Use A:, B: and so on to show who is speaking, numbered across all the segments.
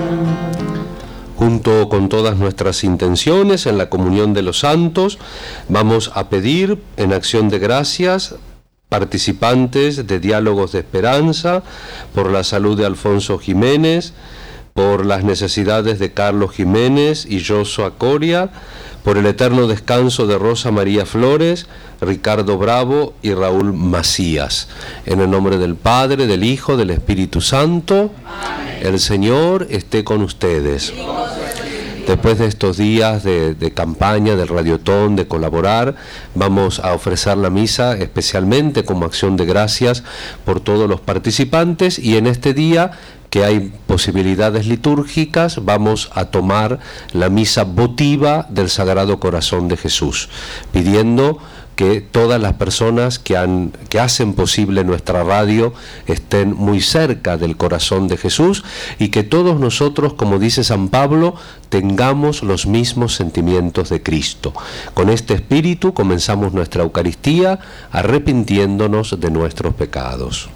A: Junto con todas nuestras intenciones en la comunión de los santos, vamos a pedir en acción de gracias participantes de Diálogos de Esperanza, por la salud de Alfonso Jiménez, por las necesidades de Carlos Jiménez y Joshua Coria, por el eterno descanso de Rosa María Flores, Ricardo Bravo y Raúl Macías. En el nombre del Padre, del Hijo, del Espíritu Santo. Amén. El Señor esté con ustedes. Después de estos días de campaña, del radiotón, de colaborar, vamos a ofrecer la misa especialmente como acción de gracias por todos los participantes, y en este día que hay posibilidades litúrgicas, vamos a tomar la misa votiva del Sagrado Corazón de Jesús, pidiendo que todas las personas que hacen posible nuestra radio estén muy cerca del corazón de Jesús, y que todos nosotros, como dice San Pablo, tengamos los mismos sentimientos de Cristo. Con este espíritu comenzamos nuestra Eucaristía, arrepintiéndonos de nuestros pecados.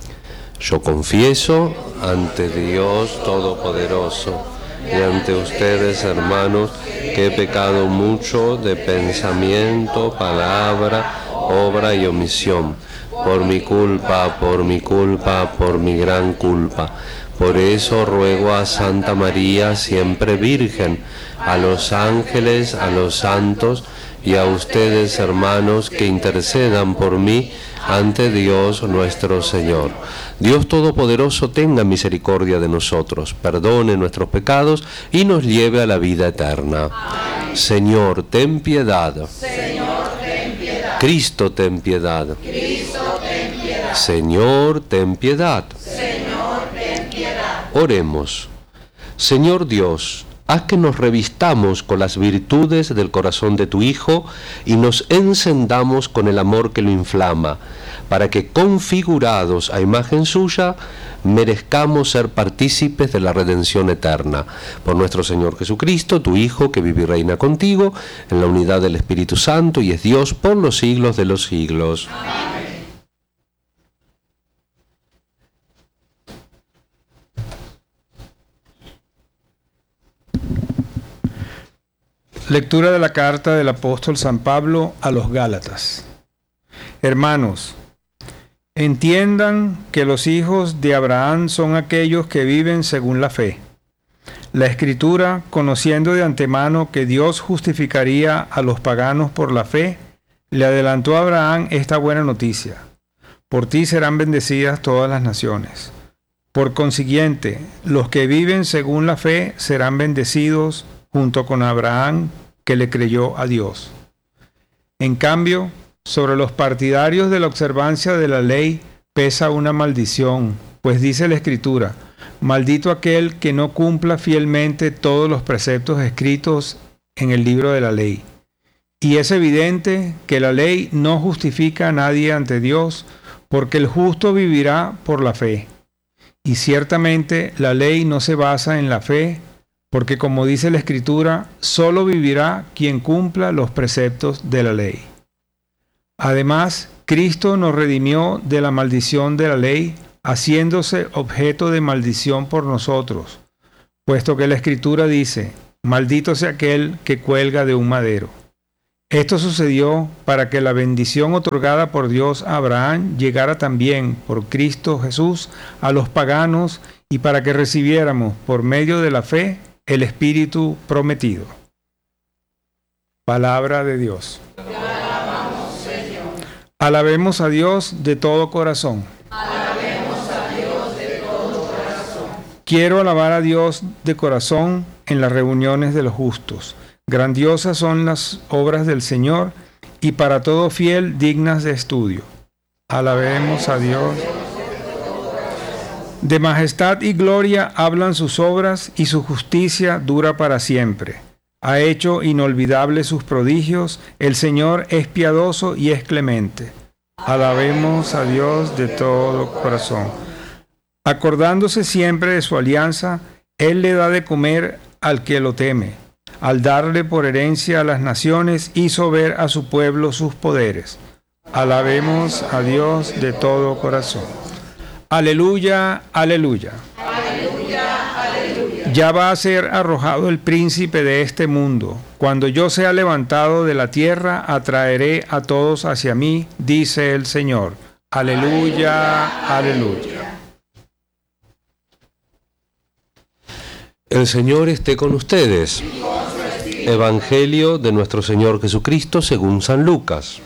A: Yo confieso ante Dios Todopoderoso y ante ustedes, hermanos, que he pecado mucho de pensamiento, palabra, obra y omisión, por mi culpa, por mi gran culpa. Por eso ruego a Santa María, siempre Virgen, a los ángeles, a los santos y a ustedes, hermanos, que intercedan por mí ante Dios nuestro Señor. Dios Todopoderoso tenga misericordia de nosotros, perdone nuestros pecados y nos lleve a la vida eterna. Amén. Señor, ten piedad.
B: Señor, ten piedad.
A: Cristo, ten piedad.
B: Cristo, ten piedad.
A: Señor, ten piedad.
B: Señor, ten piedad.
A: Oremos. Señor Dios, haz que nos revistamos con las virtudes del corazón de tu Hijo y nos encendamos con el amor que lo inflama, para que, configurados a imagen suya, merezcamos ser partícipes de la redención eterna. Por nuestro Señor Jesucristo, tu Hijo, que vive y reina contigo, en la unidad del Espíritu Santo, y es Dios por los siglos de los siglos.
B: Amén.
C: Lectura de la carta del apóstol San Pablo a los Gálatas. Hermanos, entiendan que los hijos de Abraham son aquellos que viven según la fe. La Escritura, conociendo de antemano que Dios justificaría a los paganos por la fe, le adelantó a Abraham esta buena noticia: por ti serán bendecidas todas las naciones. Por consiguiente, los que viven según la fe serán bendecidos junto con Abraham, que le creyó a Dios. En cambio, sobre los partidarios de la observancia de la ley pesa una maldición, pues dice la Escritura: maldito aquel que no cumpla fielmente todos los preceptos escritos en el libro de la ley. Y es evidente que la ley no justifica a nadie ante Dios, porque el justo vivirá por la fe. Y ciertamente la ley no se basa en la fe, porque como dice la Escritura, solo vivirá quien cumpla los preceptos de la ley. Además, Cristo nos redimió de la maldición de la ley, haciéndose objeto de maldición por nosotros, puesto que la Escritura dice: maldito sea aquel que cuelga de un madero. Esto sucedió para que la bendición otorgada por Dios a Abraham llegara también por Cristo Jesús a los paganos, y para que recibiéramos por medio de la fe el Espíritu prometido. Palabra de Dios.
B: Te alabamos, Señor.
C: Alabemos a Dios de todo corazón.
B: Alabemos a Dios de todo corazón.
C: Quiero alabar a Dios de corazón en las reuniones de los justos. Grandiosas son las obras del Señor, y para todo fiel dignas de estudio. Alabemos a Dios. De majestad y gloria hablan sus obras, y su justicia dura para siempre. Ha hecho inolvidables sus prodigios, el Señor es piadoso y es clemente. Alabemos a Dios de todo corazón. Acordándose siempre de su alianza, Él le da de comer al que lo teme. Al darle por herencia a las naciones, hizo ver a su pueblo sus poderes. Alabemos a Dios de todo corazón. Aleluya, aleluya.
B: Aleluya, aleluya.
C: Ya va a ser arrojado el príncipe de este mundo. Cuando yo sea levantado de la tierra, atraeré a todos hacia mí, dice el Señor. Aleluya, aleluya.
A: El Señor esté con ustedes. Evangelio de nuestro Señor Jesucristo según San Lucas.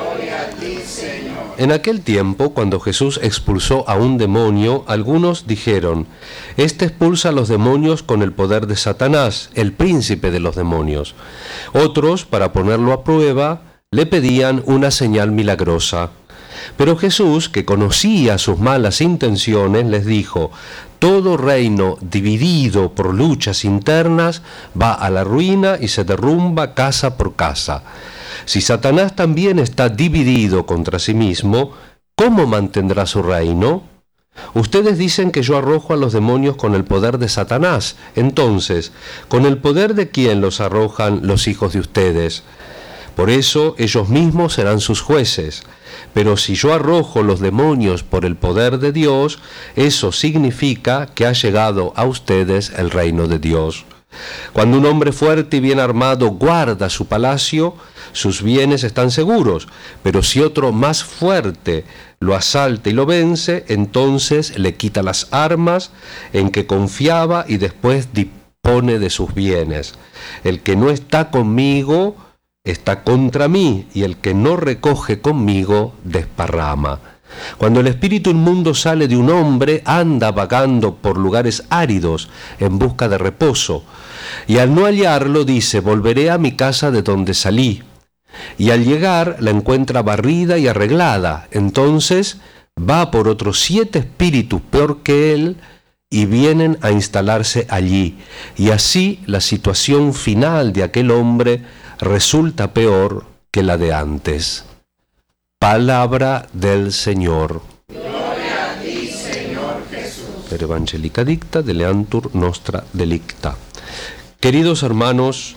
A: En aquel tiempo, cuando Jesús expulsó a un demonio, algunos dijeron: «Este expulsa a los demonios con el poder de Satanás, el príncipe de los demonios». Otros, para ponerlo a prueba, le pedían una señal milagrosa. Pero Jesús, que conocía sus malas intenciones, les dijo: «Todo reino dividido por luchas internas va a la ruina y se derrumba casa por casa. Si Satanás también está dividido contra sí mismo, ¿cómo mantendrá su reino? Ustedes dicen que yo arrojo a los demonios con el poder de Satanás. Entonces, ¿con el poder de quién los arrojan los hijos de ustedes? Por eso ellos mismos serán sus jueces. Pero si yo arrojo los demonios por el poder de Dios, eso significa que ha llegado a ustedes el reino de Dios. Cuando un hombre fuerte y bien armado guarda su palacio, sus bienes están seguros, pero si otro más fuerte lo asalta y lo vence, entonces le quita las armas en que confiaba y después dispone de sus bienes. El que no está conmigo está contra mí, y el que no recoge conmigo desparrama. Cuando el espíritu inmundo sale de un hombre, anda vagando por lugares áridos en busca de reposo, y al no hallarlo dice: volveré a mi casa de donde salí. Y al llegar la encuentra barrida y arreglada. Entonces va por otros 7 espíritus peor que él y vienen a instalarse allí. Y así la situación final de aquel hombre resulta peor que la de antes. Palabra del Señor.
B: Gloria a ti, Señor Jesús.
A: Per Evangelica dicta, deleantur nostra delicta. Queridos hermanos,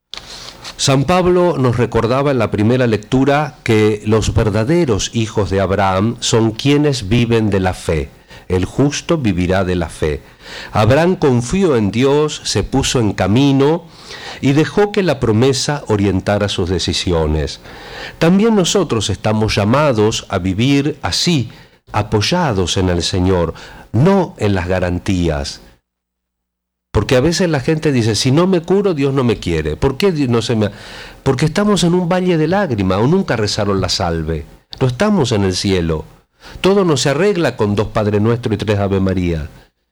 A: San Pablo nos recordaba en la primera lectura que los verdaderos hijos de Abraham son quienes viven de la fe. El justo vivirá de la fe. Abraham confió en Dios, se puso en camino y dejó que la promesa orientara sus decisiones. También nosotros estamos llamados a vivir así, apoyados en el Señor, no en las garantías. Porque a veces la gente dice: si no me curo, Dios no me quiere. ¿Por qué no se me...? Porque estamos en un valle de lágrimas, o nunca rezaron la salve. No estamos en el cielo. Todo no se arregla con 2 Padre Nuestro y 3 Ave María.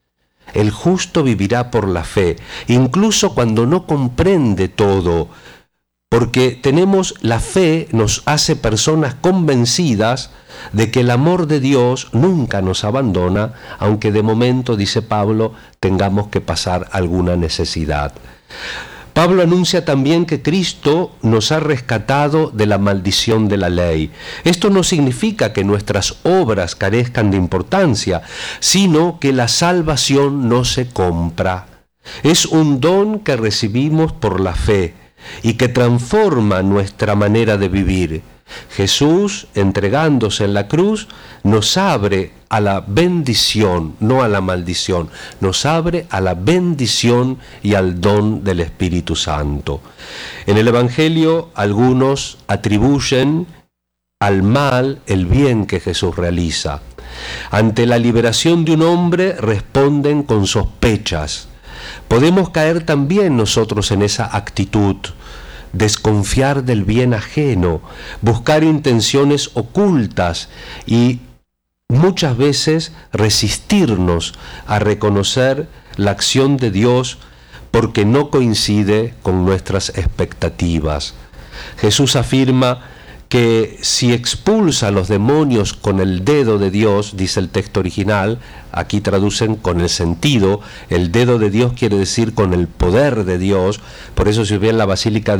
A: El justo vivirá por la fe, incluso cuando no comprende todo, porque tenemos la fe, nos hace personas convencidas de que el amor de Dios nunca nos abandona, aunque de momento, dice Pablo, tengamos que pasar alguna necesidad. Pablo anuncia también que Cristo nos ha rescatado de la maldición de la ley. Esto no significa que nuestras obras carezcan de importancia, sino que la salvación no se compra. Es un don que recibimos por la fe y que transforma nuestra manera de vivir. Jesús, entregándose en la cruz, nos abre a la bendición, no a la maldición, nos abre a la bendición y al don del Espíritu Santo. En el Evangelio algunos atribuyen al mal el bien que Jesús realiza. Ante la liberación de un hombre responden con sospechas. Podemos caer también nosotros en esa actitud, desconfiar del bien ajeno, buscar intenciones ocultas y muchas veces resistirnos a reconocer la acción de Dios porque no coincide con nuestras expectativas. Jesús afirma que si expulsa a los demonios con el dedo de Dios, dice el texto original, aquí traducen con el sentido, el dedo de Dios quiere decir con el poder de Dios. Por eso si ven la basílica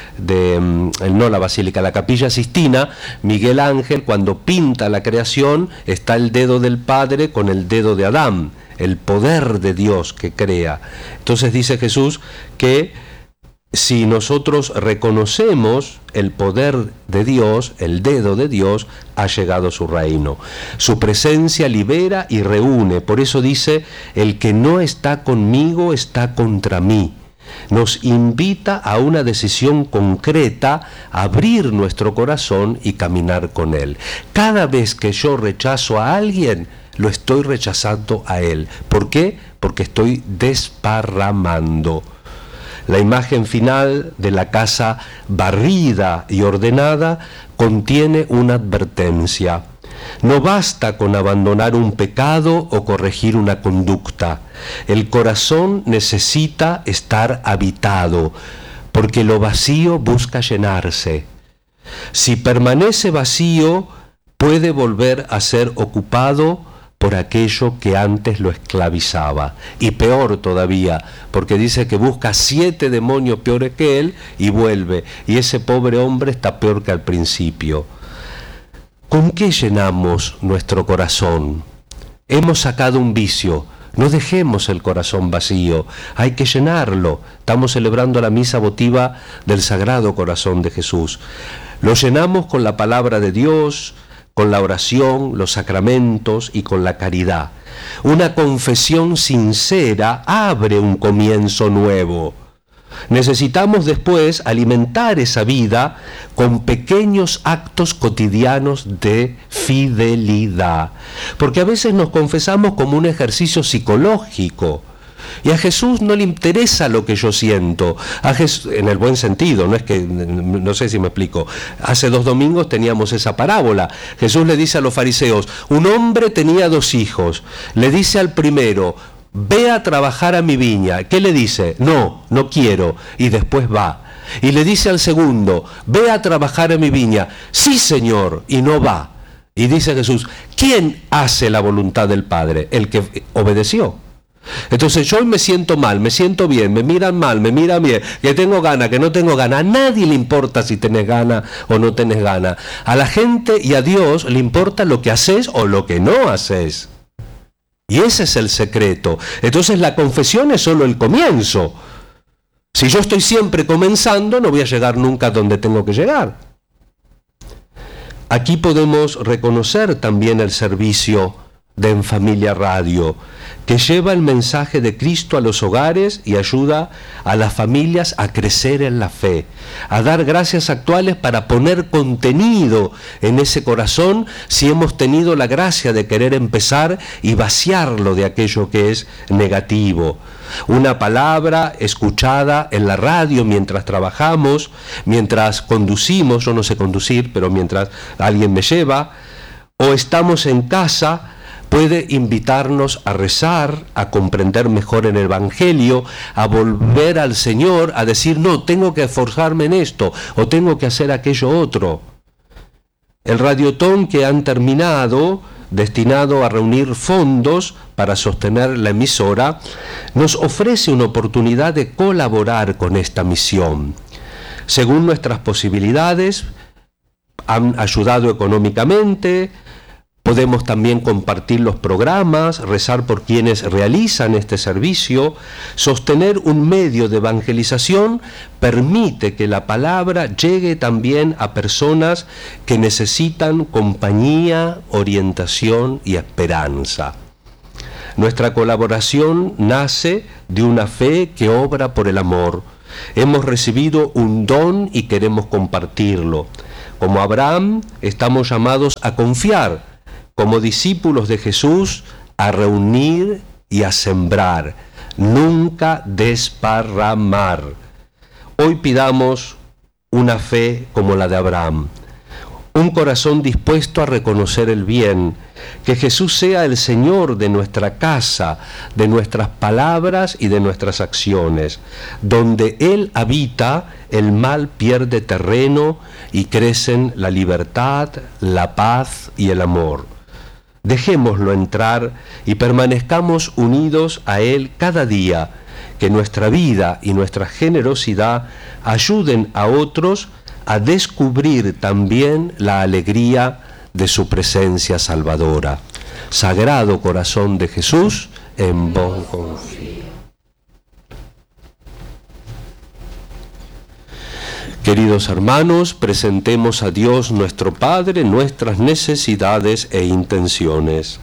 A: la Capilla Sistina, Miguel Ángel cuando pinta la creación está el dedo del Padre con el dedo de Adán, el poder de Dios que crea. Entonces dice Jesús que si nosotros reconocemos el poder de Dios, el dedo de Dios, ha llegado su reino. Su presencia libera y reúne. Por eso dice, el que no está conmigo está contra mí. Nos invita a una decisión concreta, a abrir nuestro corazón y caminar con Él. Cada vez que yo rechazo a alguien, lo estoy rechazando a Él. ¿Por qué? Porque estoy desparramando. La imagen final de la casa barrida y ordenada contiene una advertencia. No basta con abandonar un pecado o corregir una conducta. El corazón necesita estar habitado, porque lo vacío busca llenarse. Si permanece vacío, puede volver a ser ocupado por aquello que antes lo esclavizaba. Y peor todavía, porque dice que busca 7 demonios peores que él y vuelve. Y ese pobre hombre está peor que al principio. ¿Con qué llenamos nuestro corazón? Hemos sacado un vicio. No dejemos el corazón vacío, hay que llenarlo. Estamos celebrando la misa votiva del Sagrado Corazón de Jesús. Lo llenamos con la palabra de Dios, con la oración, los sacramentos y con la caridad. Una confesión sincera abre un comienzo nuevo. Necesitamos después alimentar esa vida con pequeños actos cotidianos de fidelidad. Porque a veces nos confesamos como un ejercicio psicológico. Y a Jesús no le interesa lo que yo siento, a Jesús, en el buen sentido, no es que, no sé si me explico. Hace 2 domingos teníamos esa parábola. Jesús le dice a los fariseos, un hombre tenía 2 hijos, le dice al primero, ve a trabajar a mi viña. ¿Qué le dice? No quiero, y después va. Y le dice al segundo, ve a trabajar a mi viña. Sí, Señor, y no va. Y dice Jesús, ¿quién hace la voluntad del Padre? El que obedeció. Entonces yo me siento mal, me siento bien, me miran mal, me miran bien, que tengo gana, que no tengo gana. A nadie le importa si tenés gana o no tenés gana. A la gente y a Dios le importa lo que haces o lo que no haces. Y ese es el secreto. Entonces la confesión es solo el comienzo. Si yo estoy siempre comenzando, no voy a llegar nunca a donde tengo que llegar. Aquí podemos reconocer también el servicio de En Familia Radio, que lleva el mensaje de Cristo a los hogares y ayuda a las familias a crecer en la fe, a dar gracias actuales para poner contenido en ese corazón si hemos tenido la gracia de querer empezar y vaciarlo de aquello que es negativo. Una palabra escuchada en la radio mientras trabajamos, mientras conducimos, yo no sé conducir, pero mientras alguien me lleva, o estamos en casa, puede invitarnos a rezar, a comprender mejor el Evangelio, a volver al Señor, a decir, no, tengo que esforzarme en esto, o tengo que hacer aquello otro. El radiotón que han terminado, destinado a reunir fondos para sostener la emisora, nos ofrece una oportunidad de colaborar con esta misión. Según nuestras posibilidades, han ayudado económicamente. Podemos también compartir los programas, rezar por quienes realizan este servicio. Sostener un medio de evangelización permite que la palabra llegue también a personas que necesitan compañía, orientación y esperanza. Nuestra colaboración nace de una fe que obra por el amor. Hemos recibido un don y queremos compartirlo. Como Abraham, estamos llamados a confiar. Como discípulos de Jesús, a reunir y a sembrar, nunca desparramar. Hoy pidamos una fe como la de Abraham, un corazón dispuesto a reconocer el bien, que Jesús sea el Señor de nuestra casa, de nuestras palabras y de nuestras acciones. Donde Él habita, el mal pierde terreno y crecen la libertad, la paz y el amor. Dejémoslo entrar y permanezcamos unidos a Él cada día, que nuestra vida y nuestra generosidad ayuden a otros a descubrir también la alegría de su presencia salvadora. Sagrado Corazón de Jesús, en vos confío. Queridos hermanos, presentemos a Dios nuestro Padre nuestras necesidades e intenciones.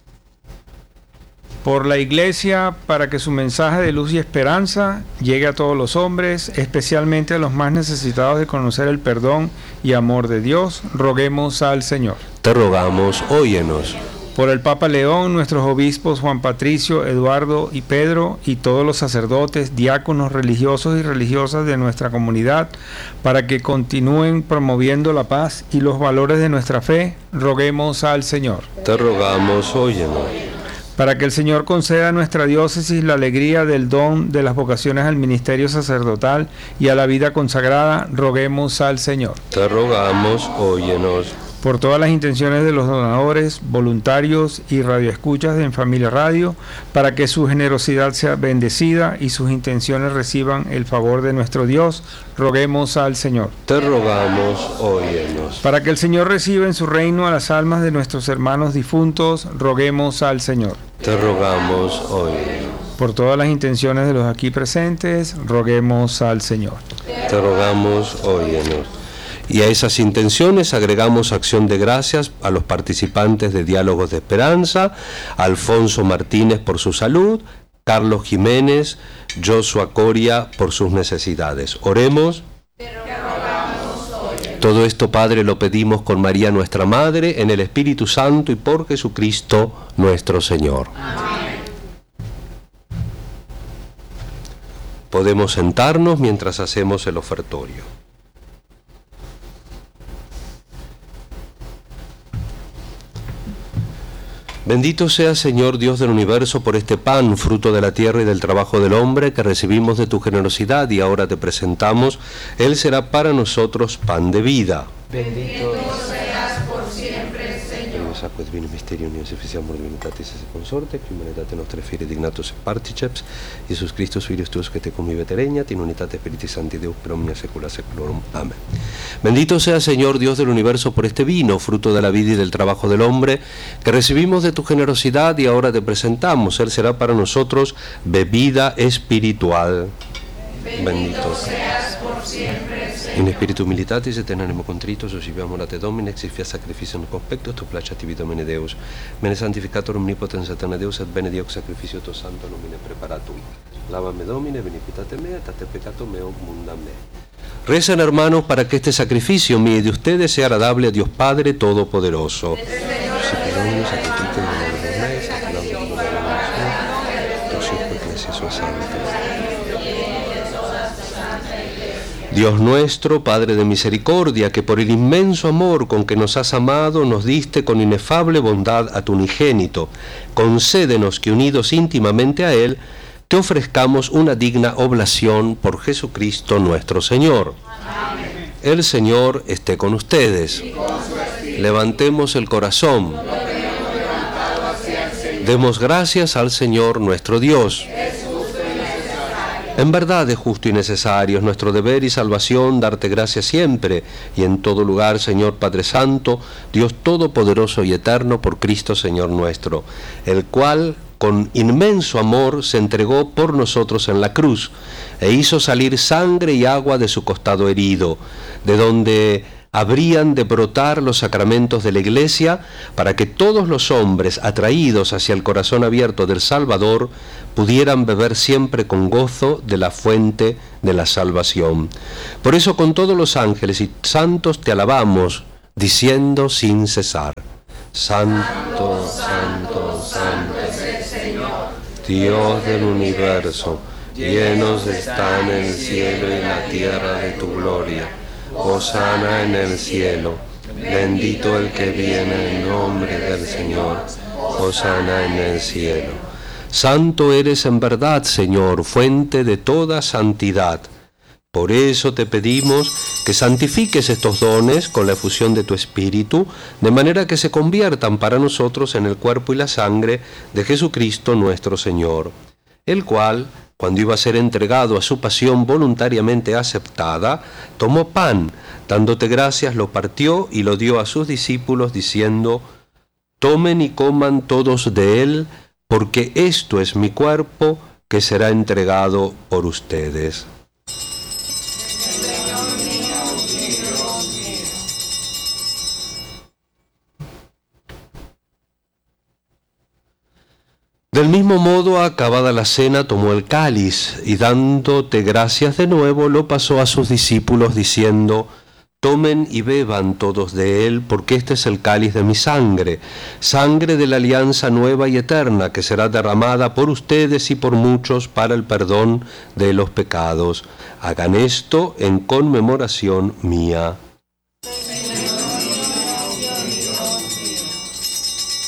C: Por la Iglesia, para que su mensaje de luz y esperanza llegue a todos los hombres, especialmente a los más necesitados de conocer el perdón y amor de Dios, roguemos al Señor.
A: Te rogamos, óyenos.
C: Por el Papa León, nuestros obispos Juan Patricio, Eduardo y Pedro, y todos los sacerdotes, diáconos, religiosos y religiosas de nuestra comunidad, para que continúen promoviendo la paz y los valores de nuestra fe, roguemos al Señor.
A: Te rogamos, óyenos.
C: Para que el Señor conceda a nuestra diócesis la alegría del don de las vocaciones al ministerio sacerdotal y a la vida consagrada, roguemos al Señor.
A: Te rogamos, óyenos.
C: Por todas las intenciones de los donadores, voluntarios y radioescuchas de En Familia Radio, para que su generosidad sea bendecida y sus intenciones reciban el favor de nuestro Dios, roguemos al Señor.
A: Te rogamos, óyenos.
C: Para que el Señor reciba en su reino a las almas de nuestros hermanos difuntos, roguemos al Señor.
A: Te rogamos, óyenos.
C: Por todas las intenciones de los aquí presentes, roguemos al Señor.
A: Te rogamos, óyenos. Y a esas intenciones agregamos acción de gracias a los participantes de Diálogos de Esperanza, Alfonso Martínez por su salud, Carlos Jiménez, Joshua Coria por sus necesidades. Oremos. Todo esto, Padre, lo pedimos con María nuestra Madre, en el Espíritu Santo y por Jesucristo nuestro Señor. Amén. Podemos sentarnos mientras hacemos el ofertorio. Bendito sea, Señor Dios del universo, por este pan, fruto de la tierra y del trabajo del hombre, que recibimos de tu generosidad y ahora te presentamos. Él será para nosotros pan de vida.
B: Bendito seas por siempre, Señor.
A: Quod vini mysterium Deus efficiamur divinitatis esse consorte, qui humanitate nostre fide dignatus et particeps, Iesus Christus Filius tuus, que te convivete regnat in unitate Spiritus Sancti Deus per omnia saecula saeculorum. Amén. Bendito sea, Señor Dios del universo, por este vino, fruto de la vida y del trabajo del hombre, que recibimos de tu generosidad y ahora te presentamos. Él será para nosotros bebida espiritual. Bendito
B: seas por siempre, Señor.
A: In spiritu militatis et in animo contrito suscipiamur a te Domine, ex fiat sacrificium conspectus tu placia tibi Domine Deus. Mene sanctificator omnipotens aeterna Deus et bene Dio sacrificio to santo nomine preparatum. Lávame Domine, beneficiate me, tate peccato meo munda me. Rezan, hermanos, para que este sacrificio mío y de ustedes sea agradable a Dios Padre Todopoderoso. Dios nuestro, Padre de misericordia, que por el inmenso amor con que nos has amado, nos diste con inefable bondad a tu unigénito, concédenos que unidos íntimamente a Él, te ofrezcamos una digna oblación por Jesucristo nuestro Señor. Amén. El Señor esté con ustedes. Levantemos el corazón. Demos gracias al Señor nuestro Dios. En verdad es justo y necesario, es nuestro deber y salvación darte gracias siempre y en todo lugar, Señor Padre Santo, Dios Todopoderoso y Eterno, por Cristo Señor nuestro, el cual con inmenso amor se entregó por nosotros en la cruz e hizo salir sangre y agua de su costado herido, de donde habrían de brotar los sacramentos de la Iglesia, para que todos los hombres atraídos hacia el corazón abierto del Salvador pudieran beber siempre con gozo de la fuente de la salvación. Por eso con todos los ángeles y santos te alabamos, diciendo sin cesar: Santo, Santo, Santo es el Señor, Dios del universo, llenos están el cielo y la tierra de tu gloria. Hosana en el cielo, bendito el que viene en nombre del Señor, hosana en el cielo. Santo eres en verdad, Señor, fuente de toda santidad. Por eso te pedimos que santifiques estos dones con la efusión de tu Espíritu, de manera que se conviertan para nosotros en el cuerpo y la sangre de Jesucristo nuestro Señor, el cual, cuando iba a ser entregado a su pasión voluntariamente aceptada, tomó pan, dándote gracias, lo partió y lo dio a sus discípulos, diciendo: Tomen y coman todos de él, porque esto es mi cuerpo, que será entregado por ustedes.
B: Señor mío
A: mismo modo, acabada la cena, tomó el cáliz y dándote gracias de nuevo, lo pasó a sus discípulos diciendo: tomen y beban todos de él, porque este es el cáliz de mi sangre, sangre de la alianza nueva y eterna, que será derramada por ustedes y por muchos para el perdón de los pecados. Hagan esto en conmemoración mía.